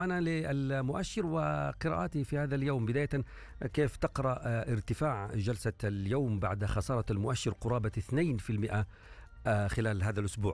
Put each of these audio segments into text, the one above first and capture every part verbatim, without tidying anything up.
أنا للمؤشر وقراءاتي في هذا اليوم بداية، كيف تقرأ ارتفاع جلسة اليوم بعد خسارة المؤشر قرابة اثنين بالمئة خلال هذا الأسبوع؟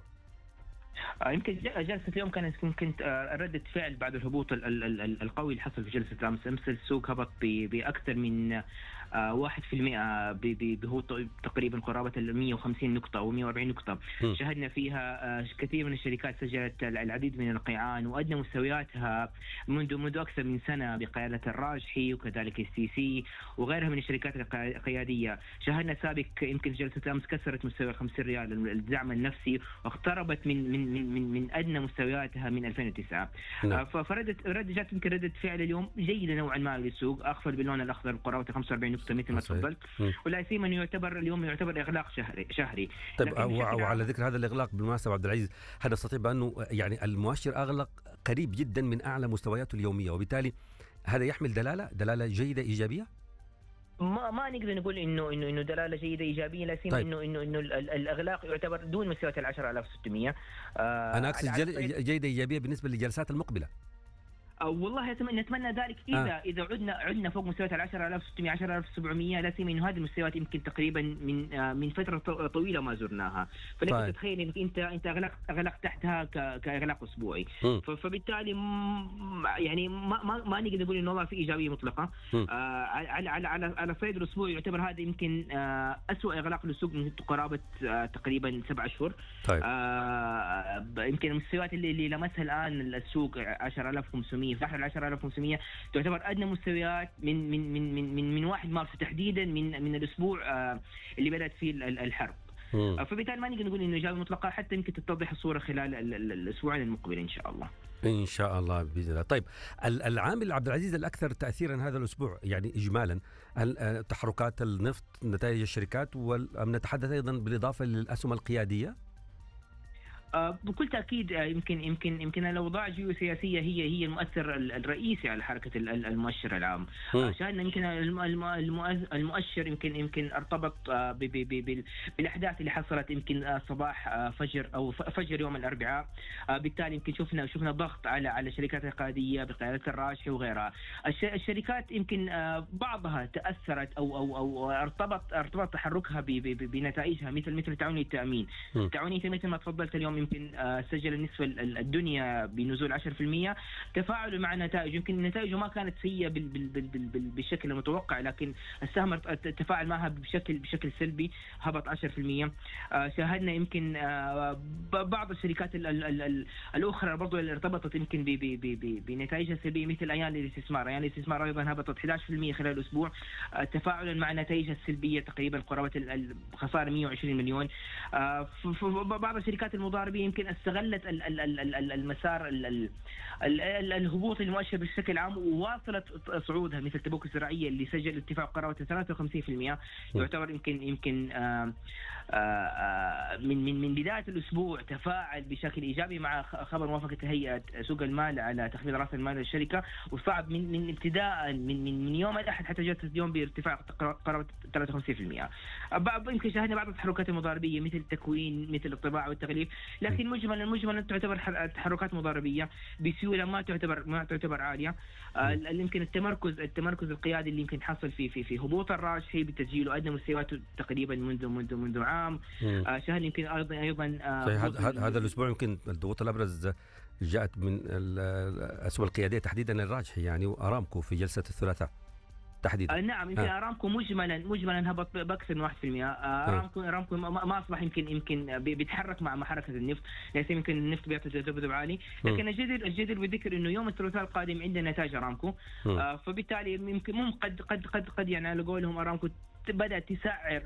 يمكن جلسة اليوم كانت يمكن ردة فعل بعد الهبوط القوي اللي حصل في جلسة أمس. أمس السوق هبط بأكثر من واحد في المئة بهبوط تقريبا قرابة مئة وخمسين نقطة أو مئة وأربعين نقطة. شاهدنا فيها كثير من الشركات سجلت العديد من القيعان وأدنى مستوياتها منذ منذ أكثر من سنة بقيادة الراجحي وكذلك السي سي وغيرها من الشركات القيادية. شاهدنا سابق يمكن جلسة أمس كسرت مستوى خمسين ريال الدعم النفسي واقتربت من من من من, من أدنى مستوياتها من ألفين وتسعة. نعم. فردت رد جات يمكن ردة فعل اليوم جيدة نوعا ما للسوق، أخفض باللون الأخضر قرابة خمسة وأربعين نقطة مثل ما تفضلت، ولا سيما أنه يعتبر اليوم يعتبر إغلاق شهري شهري. طيب وعلى ذكر هذا الإغلاق بالمناسبة عبد العزيز، هذا نستطيع بأنه يعني المؤشر أغلق قريب جدا من أعلى مستوياته اليومية، وبالتالي هذا يحمل دلالة دلالة جيدة إيجابية؟ ما ما نقدر نقول انه انه انه دلاله جيده ايجابيه، لا سيما طيب. انه انه انه الاغلاق يعتبر دون مستويات ال عشرة آلاف وستمئة. آه انا اقصد جل... جيده ايجابيه بالنسبه للجلسات المقبله. والله نتمنى ذلك اذا آه. اذا عدنا عدنا فوق مستويات ال عشرة آلاف وستمئة عشرة آلاف وسبعمئة، لا سيما انه هذه المستويات يمكن تقريبا من آه من فتره طويله ما زرناها، فلك طيب. تتخيل انك انت انت اغلقت اغلقت تحتها كاغلاق اسبوعي، فبالتالي يعني ما ما, ما نقدر نقول انه والله في ايجابيه مطلقه. آه على على على على صعيد الاسبوع يعتبر هذا يمكن آه اسوء اغلاق للسوق من قرابه آه تقريبا سبع اشهر. طيب. آه يمكن المستويات اللي, اللي لمسها الان السوق عشرة آلاف وخمسمئة في احد عشر ألف وخمسمئة تعتبر ادنى مستويات من من من من من, من واحد مارس تحديدا من من الاسبوع آه اللي بدات فيه الحرب. مم. فبالتالي ما نقدر نقول انه ايجابيه مطلقه، حتى يمكن تتضح الصوره خلال الاسبوعين المقبلين ان شاء الله. ان شاء الله باذن الله. طيب العامل عبد العزيز الاكثر تاثيرا هذا الاسبوع يعني اجمالا تحركات النفط، نتائج الشركات، وام نتحدث ايضا بالاضافه للاسهم القياديه؟ بكل تأكيد يمكن يمكن يمكن الأوضاع الجيوسياسية هي هي المؤثر الرئيسي على حركة المؤشر العام. شاهدنا يمكن المؤشر يمكن يمكن ارتبط بالأحداث اللي حصلت يمكن صباح فجر أو فجر يوم الأربعاء، بالتالي يمكن شفنا شفنا ضغط على على الشركات القيادية بقيادة الراجحي وغيرها. الشركات يمكن بعضها تأثرت أو أو أو ارتبط ارتبط تحركها بنتائجها مثل مثل تعاونية التأمين. تعاونية مثل ما تفضلت اليوم يمكن سجل النسبة الدنيا بنزول عشرة بالمئة تفاعلوا مع نتائج، يمكن نتائجه ما كانت سيئة بالشكل المتوقع، لكن السهم تفاعل معها بشكل بشكل سلبي، هبط عشرة بالمئة. شاهدنا يمكن بعض الشركات الأخرى برضو اللي ارتبطت يمكن بنتائجها السلبية مثل أيان للاستثمار. أيان للاستثمار أيضا هبطت أحد عشر بالمئة خلال الأسبوع تفاعلا مع نتائجها السلبية، تقريبا قرابة الخسارة مئة وعشرين مليون. بعض الشركات المضاربة يمكن استغلت المسار الهبوط المؤشر بشكل عام وواصلت صعودها، مثل تبوك الزراعية اللي سجل ارتفاع قرابة ثلاثة وخمسين بالمئة. يعتبر يمكن يمكن آآ آآ من من من بداية الأسبوع تفاعل بشكل إيجابي مع خبر موافقة هيئة سوق المال على تخفيض رأس المال للشركة، وصعد من من ابتداء من من من يوم الأحد حتى جلسة اليوم بارتفاع قرابة ثلاثة وخمسين بالمئة. يمكن شاهدنا بعض التحركات المضاربية مثل التكوين مثل الطباعة والتغليف، لكن مجملا مجملا تعتبر تحركات مضاربية بسيولة ما تعتبر ما تعتبر عالية. آه يمكن التمركز التمركز القيادي اللي يمكن حصل في في في هبوط الراجحي بتسجيله ادنى مستوياته تقريبا منذ منذ منذ عام. آه شاهد يمكن ايضا ايضا آه هذا هذا الاسبوع يمكن الضغوط الابرز جاءت من الاسهم القياديه تحديدا الراجحي يعني وارامكو في جلسه الثلاثاء تحديدا. آه نعم يمكن آه. ارامكو مجملا مجملا هبط باكثر من واحد بالمئة. آه ارامكو ارامكو ما اصبح يمكن يمكن بيتحرك مع حركه النفط، ليس يمكن النفط بيعطي تذبذب عالي، لكن الجدير الجدير بالذكر انه يوم الثلاثاء القادم عندنا نتائج ارامكو. آه فبالتالي يمكن مم قد قد قد قد يعني على قولهم ارامكو بدأت تسعر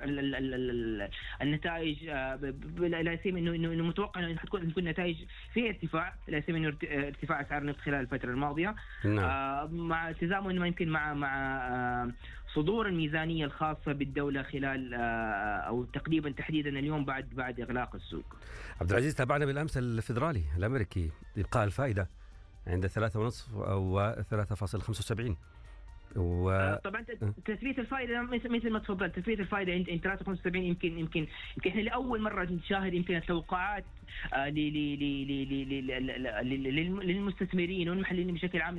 النتائج، لا سيما انه انه متوقع انه حتكون تكون نتائج في ارتفاع، لا سيما انه ارتفاع اسعار النفط خلال الفتره الماضيه. نعم. آه مع تزامن ما يمكن مع مع آه صدور الميزانيه الخاصه بالدوله خلال آه او تقريبا تحديدا اليوم بعد بعد اغلاق السوق. عبد العزيز، تابعنا بالامس الفيدرالي الامريكي ابقاء الفائده عند ثلاثة ونصف او ثلاثة فاصلة خمسة وسبعين. و... طبعا تثبيت الفائده مثل ما تفضلت، تثبيت الفائده عند ثلاثة فاصلة خمسة وسبعين يمكن يمكن يمكن احنا لاول مره نشاهد يمكن التوقعات للمستثمرين والمحللين بشكل عام